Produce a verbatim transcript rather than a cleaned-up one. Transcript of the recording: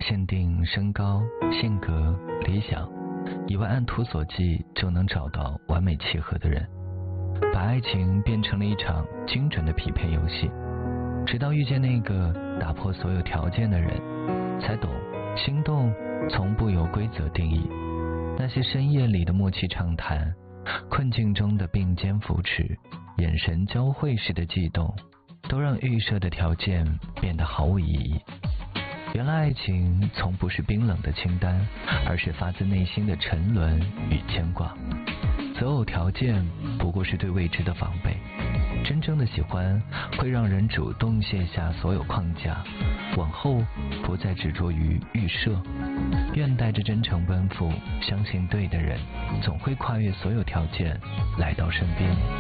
限定身高、性格、理想，以为按图索骥就能找到完美契合的人，把爱情变成了一场精准的匹配游戏。直到遇见那个打破所有条件的人，才懂心动从不由规则定义。那些深夜里的默契畅谈，困境中的并肩扶持，眼神交汇时的悸动，都让预设的条件变得毫无意义。原来爱情从不是冰冷的清单，而是发自内心的沉沦与牵挂。择偶条件不过是对未知的防备，真正的喜欢会让人主动卸下所有框架，往后不再执着于预设。愿带着真诚奔赴，相信对的人总会跨越所有条件来到身边。